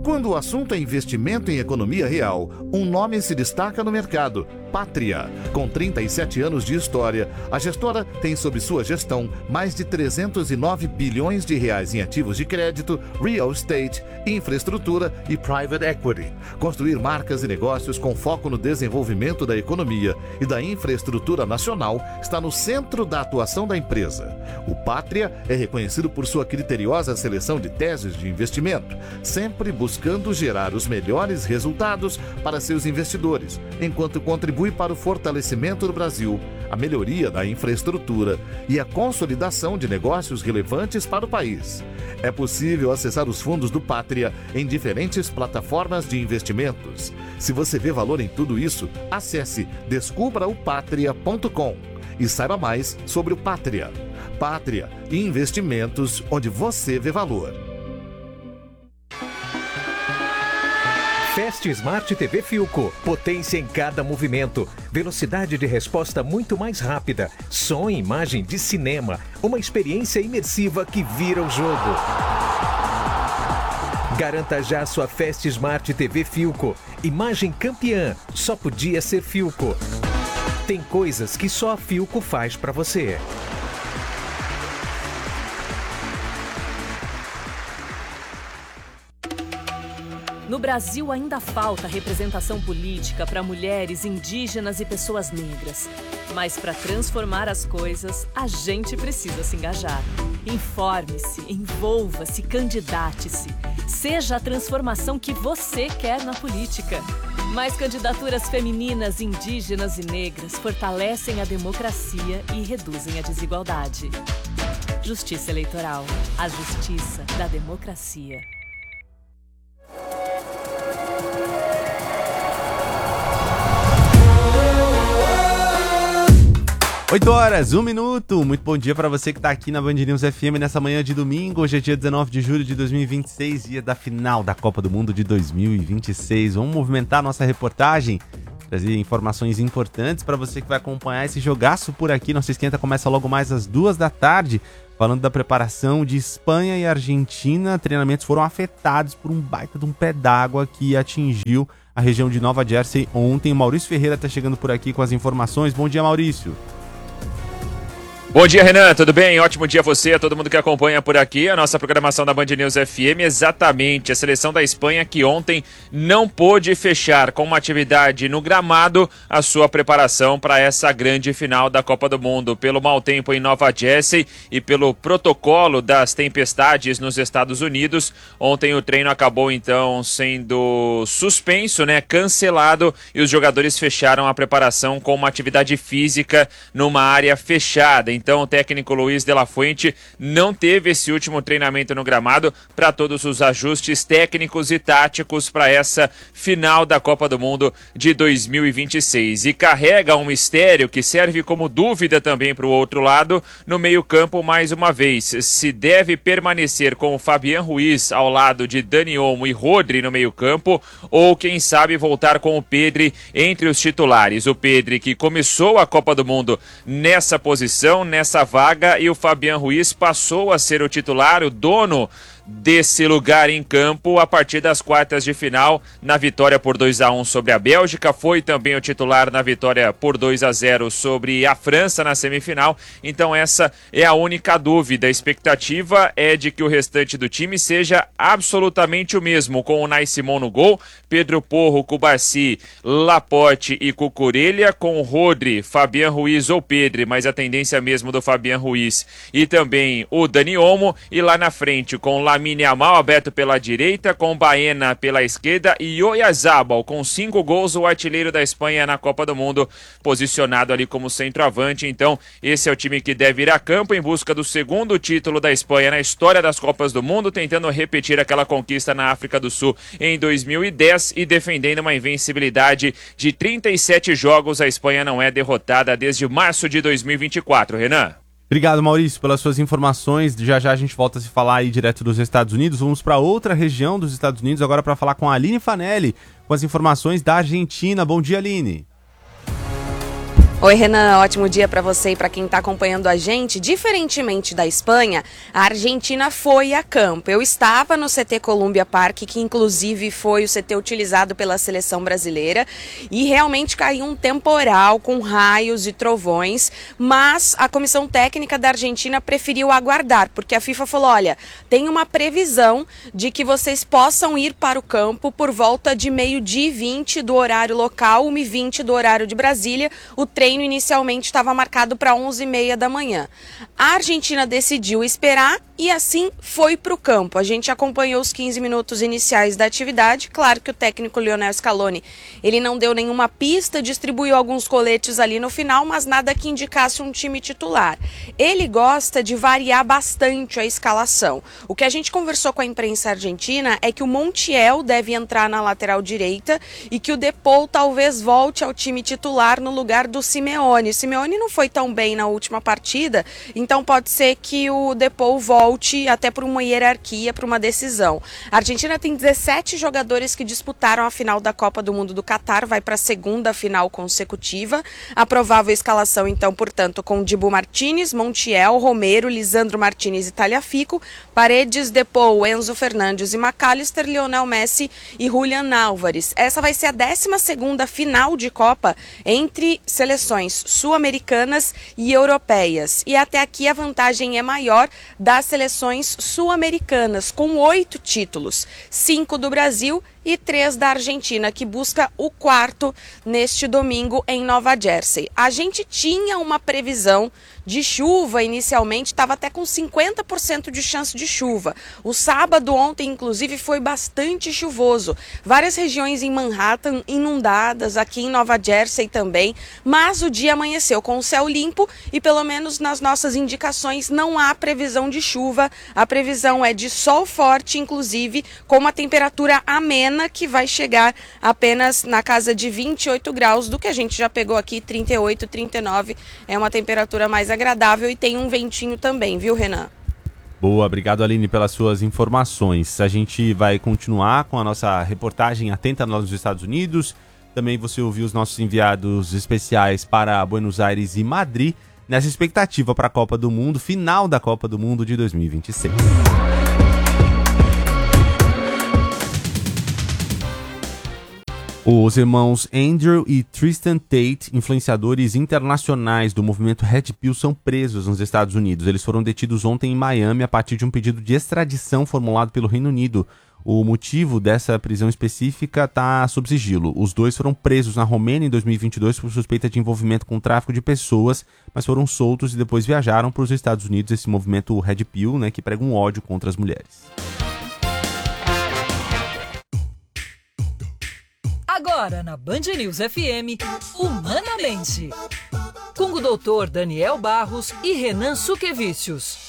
Quando o assunto é investimento em economia real, um nome se destaca no mercado: Pátria. Com 37 anos de história, a gestora tem sob sua gestão mais de 309 bilhões de reais em ativos de crédito, real estate, infraestrutura e private equity. Construir marcas e negócios com foco no desenvolvimento da economia e da infraestrutura nacional está no centro da atuação da empresa. O Pátria é reconhecido por sua criteriosa seleção de teses de investimento, sempre buscando gerar os melhores resultados para seus investidores, enquanto contribui para o fortalecimento do Brasil, a melhoria da infraestrutura e a consolidação de negócios relevantes para o país. É possível acessar os fundos do Pátria em diferentes plataformas de investimentos. Se você vê valor em tudo isso, acesse descubraopatria.com e saiba mais sobre o Pátria. Pátria, investimentos onde você vê valor. Fast Smart TV Philco. Potência em cada movimento. Velocidade de resposta muito mais rápida. Som e imagem de cinema. Uma experiência imersiva que vira o jogo. Garanta já sua Fast Smart TV Philco. Imagem campeã. Só podia ser Philco. Tem coisas que só a Philco faz pra você. No Brasil ainda falta representação política para mulheres, indígenas e pessoas negras. Mas para transformar as coisas, a gente precisa se engajar. Informe-se, envolva-se, candidate-se. Seja a transformação que você quer na política. Mais candidaturas femininas, indígenas e negras fortalecem a democracia e reduzem a desigualdade. Justiça Eleitoral. A justiça da democracia. 8 horas, 1 minuto. Muito bom dia para você que está aqui na Band News FM nessa manhã de domingo. Hoje é dia 19 de julho de 2026, dia da final da Copa do Mundo de 2026. Vamos movimentar a nossa reportagem, trazer informações importantes para você que vai acompanhar esse jogaço por aqui. Nossa esquenta começa logo mais às 2 da tarde, falando da preparação de Espanha e Argentina. Treinamentos foram afetados por um baita de um pé d'água que atingiu a região de Nova Jersey ontem. O Maurício Ferreira está chegando por aqui com as informações. Bom dia, Maurício. Bom dia, Renan, tudo bem? Ótimo dia a você, a todo mundo que acompanha por aqui a nossa programação da Band News FM. Exatamente, a seleção da Espanha que ontem não pôde fechar com uma atividade no gramado a sua preparação para essa grande final da Copa do Mundo. Pelo mau tempo em Nova Jersey e pelo protocolo das tempestades nos Estados Unidos, ontem o treino acabou então sendo suspenso, cancelado, e os jogadores fecharam a preparação com uma atividade física numa área fechada. Então o técnico Luiz de la Fuente não teve esse último treinamento no gramado para todos os ajustes técnicos e táticos para essa final da Copa do Mundo de 2026. E carrega um mistério que serve como dúvida também para o outro lado no meio-campo mais uma vez. Se deve permanecer com o Fabián Ruiz ao lado de Dani Olmo e Rodri no meio-campo, ou quem sabe voltar com o Pedri entre os titulares. O Pedri que começou a Copa do Mundo nessa posição, nessa vaga, e o Fabián Ruiz passou a ser o titular, o dono desse lugar em campo a partir das quartas de final, na vitória por 2-1 sobre a Bélgica. Foi também o titular na vitória por 2-0 sobre a França na semifinal. Então essa é a única dúvida. A expectativa é de que o restante do time seja absolutamente o mesmo, com o Unai Simon no gol, Pedro Porro, Cubarsí, Laporte e Cucurella, com o Rodri, Fabián Ruiz ou Pedri, mas a tendência mesmo do Fabián Ruiz, e também o Dani Olmo, e lá na frente com Lamine Yamal aberto pela direita, com Baena pela esquerda e Oyarzabal, com 5 gols, o artilheiro da Espanha na Copa do Mundo, posicionado ali como centroavante. Então esse é o time que deve ir a campo em busca do segundo título da Espanha na história das Copas do Mundo, tentando repetir aquela conquista na África do Sul em 2010 e defendendo uma invencibilidade de 37 jogos. A Espanha não é derrotada desde março de 2024, Renan. Obrigado, Maurício, pelas suas informações. Já já a gente volta a se falar aí direto dos Estados Unidos. Vamos para outra região dos Estados Unidos agora para falar com a Aline Fanelli com as informações da Argentina. Bom dia, Aline. Oi, Renan, ótimo dia para você e para quem está acompanhando a gente. Diferentemente da Espanha, a Argentina foi a campo. Eu estava no CT Columbia Park, que inclusive foi o CT utilizado pela seleção brasileira, e realmente caiu um temporal com raios e trovões, mas a comissão técnica da Argentina preferiu aguardar, porque a FIFA falou, olha, tem uma previsão de que vocês possam ir para o campo por volta de 12h20 do horário local, 1h20 do horário de Brasília. O treino inicialmente estava marcado para 11h30 da manhã. A Argentina decidiu esperar e assim foi para o campo. A gente acompanhou os 15 minutos iniciais da atividade. Claro que o técnico Lionel Scaloni, ele não deu nenhuma pista, distribuiu alguns coletes ali no final, mas nada que indicasse um time titular. Ele gosta de variar bastante a escalação. O que a gente conversou com a imprensa argentina é que o Montiel deve entrar na lateral direita e que o De Paul talvez volte ao time titular no lugar do Simeone. Simeone não foi tão bem na última partida, então pode ser que o De Paul volte até por uma hierarquia, por uma decisão. A Argentina tem 17 jogadores que disputaram a final da Copa do Mundo do Catar, vai para a segunda final consecutiva. A provável escalação, então, portanto, com Dibu Martínez, Montiel, Romero, Lisandro Martínez e Tagliafico, Paredes, De Paul, Enzo Fernandes e McAllister, Lionel Messi e Julián Álvares. Essa vai ser a 12ª final de Copa entre seleções sul-americanas e europeias. E até aqui a vantagem é maior das seleções sul-americanas, com 8 títulos, 5 do Brasil e 3 da Argentina, que busca o 4º neste domingo em Nova Jersey. A gente tinha uma previsão de chuva inicialmente, estava até com 50% de chance de chuva. O sábado ontem, inclusive, foi bastante chuvoso. Várias regiões em Manhattan inundadas, aqui em Nova Jersey também, mas o dia amanheceu com o céu limpo e, pelo menos nas nossas indicações, não há previsão de chuva. A previsão é de sol forte, inclusive, com uma temperatura amena, que vai chegar apenas na casa de 28 graus, do que a gente já pegou aqui, 38, 39, é uma temperatura mais agradável e tem um ventinho também, viu, Renan? Boa, obrigado, Aline, pelas suas informações. A gente vai continuar com a nossa reportagem atenta nos Estados Unidos. Também você ouviu os nossos enviados especiais para Buenos Aires e Madrid, nessa expectativa para a Copa do Mundo, final da Copa do Mundo de 2026. Os irmãos Andrew e Tristan Tate, influenciadores internacionais do movimento Red Pill, são presos nos Estados Unidos. Eles foram detidos ontem em Miami a partir de um pedido de extradição formulado pelo Reino Unido. O motivo dessa prisão específica está sob sigilo. Os dois foram presos na Romênia em 2022 por suspeita de envolvimento com tráfico de pessoas, mas foram soltos e depois viajaram para os Estados Unidos, esse movimento Red Pill, que prega um ódio contra as mulheres. Agora na Band News FM, Humanamente, com o doutor Daniel Barros e Renan Suquevicius.